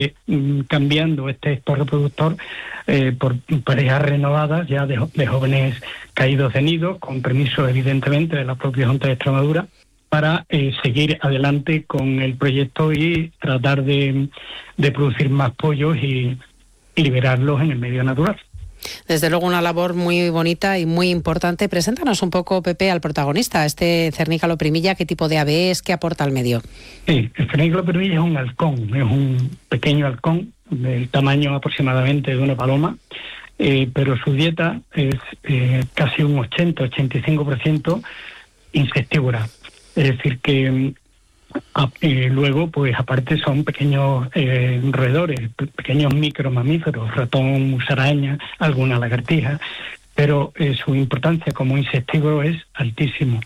cambiando este sector reproductor por parejas renovadas ya de jóvenes caídos de nido, con permiso evidentemente de la propia Junta de Extremadura, para seguir adelante con el proyecto y tratar de producir más pollos y liberarlos en el medio natural. Desde luego una labor muy bonita y muy importante. Preséntanos un poco, Pepe, al protagonista, este cernícalo primilla. ¿Qué tipo de ave es? ¿Qué aporta al medio? Sí, el cernícalo primilla es un halcón, es un pequeño halcón del tamaño aproximadamente de una paloma, pero su dieta es casi un 80-85% insectívora. Es decir que luego, pues aparte son pequeños roedores, pequeños micromamíferos, ratón, musaraña, alguna lagartija, pero su importancia como insectívoro es altísima.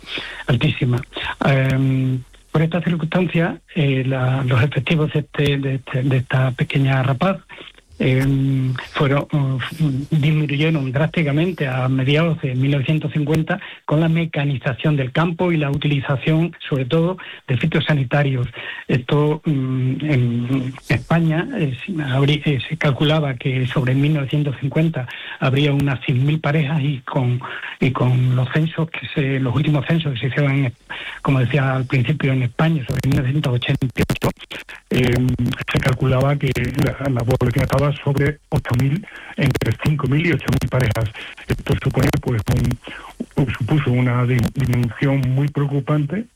Por esta circunstancia, los efectivos de esta pequeña rapaz disminuyeron drásticamente a mediados de 1950 con la mecanización del campo y la utilización, sobre todo, de fitosanitarios. Esto en España se calculaba que sobre 1950 habría unas 100.000 parejas y con los censos los últimos censos que se hicieron, como decía al principio, en España sobre 1988, se calculaba que la población estaba sobre 8.000, entre 5.000 y 8.000 parejas. Esto supone supuso una disminución muy preocupante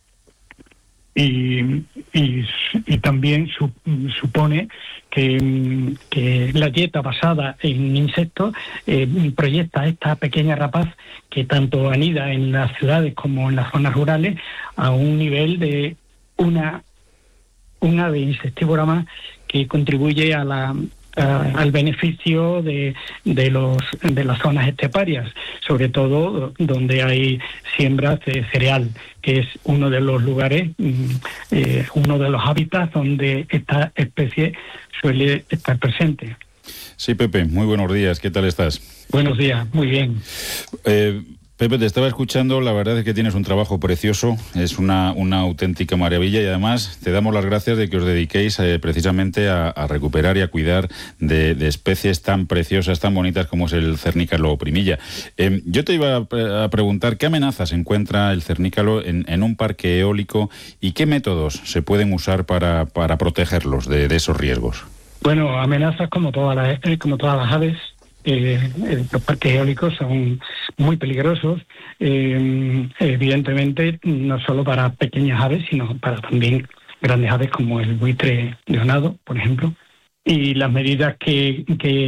y también supone que la dieta basada en insectos proyecta a esta pequeña rapaz, que tanto anida en las ciudades como en las zonas rurales, a un nivel de una ave insectívora más que contribuye al beneficio de las zonas esteparias, sobre todo donde hay siembras de cereal, que es uno de los lugares, uno de los hábitats donde esta especie suele estar presente. Sí, Pepe, muy buenos días, ¿qué tal estás? Buenos días, muy bien. Pepe, te estaba escuchando, la verdad es que tienes un trabajo precioso, es una auténtica maravilla, y además te damos las gracias de que os dediquéis precisamente a recuperar y a cuidar de especies tan preciosas, tan bonitas como es el cernícalo primilla. Yo te iba a preguntar, ¿qué amenazas encuentra el cernícalo en un parque eólico y qué métodos se pueden usar para protegerlos de esos riesgos? Bueno, amenazas como todas las aves. Los parques eólicos son muy peligrosos, evidentemente no solo para pequeñas aves, sino para también grandes aves como el buitre leonado, por ejemplo. Y las medidas que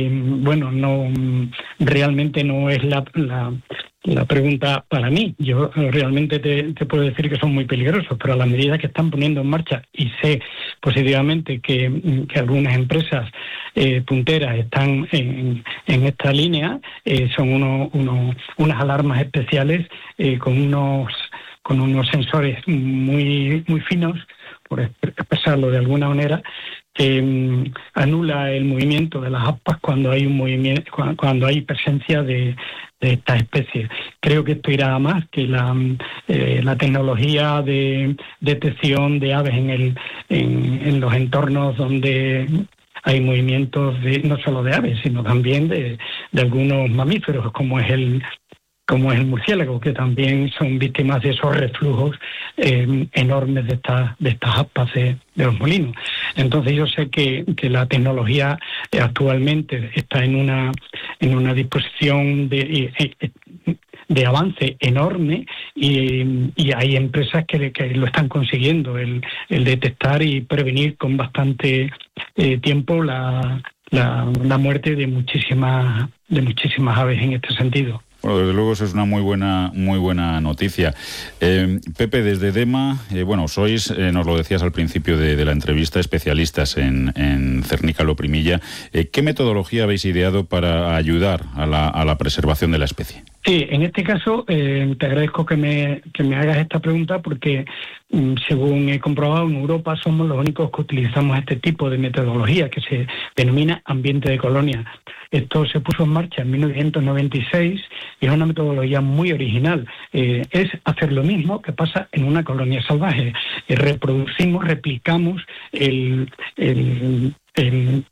realmente no es la pregunta para mí. Yo realmente te puedo decir que son muy peligrosos, pero las medidas que están poniendo en marcha, y sé positivamente que algunas empresas punteras están en esta línea, son unas alarmas especiales con unos sensores muy, muy finos, por expresarlo de alguna manera, que anula el movimiento de las aspas cuando hay cuando hay presencia de estas especies. Creo que esto irá a más que la tecnología de detección de aves en los entornos donde hay movimientos no solo de aves, sino también de algunos mamíferos, como es el murciélago, que también son víctimas de esos reflujos enormes de estas aspas de los molinos. Entonces yo sé que la tecnología actualmente está en una disposición de avance enorme, y hay empresas que lo están consiguiendo, el detectar y prevenir con bastante tiempo la muerte de muchísimas aves en este sentido. Bueno, desde luego eso es una muy buena noticia. Pepe, desde DEMA, sois, nos lo decías al principio de la entrevista, especialistas en cernícalo primilla. ¿Qué metodología habéis ideado para ayudar a la preservación de la especie? Sí, en este caso te agradezco que me hagas esta pregunta, porque según he comprobado, en Europa somos los únicos que utilizamos este tipo de metodología que se denomina ambiente de colonia. Esto se puso en marcha en 1996 y es una metodología muy original. Es hacer lo mismo que pasa en una colonia salvaje. Replicamos